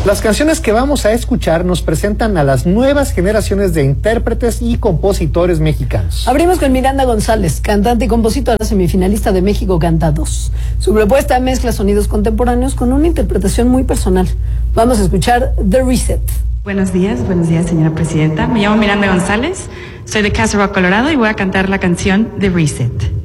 Las canciones que vamos a escuchar nos presentan a las nuevas generaciones de intérpretes y compositores mexicanos. Abrimos con Miranda González, cantante y compositora semifinalista de México Canta 2. Su propuesta mezcla sonidos contemporáneos con una interpretación muy personal. Vamos a escuchar The Reset. Buenos días, señora presidenta. Me llamo Miranda González, soy de Castle Rock, Colorado, y voy a cantar la canción The Reset.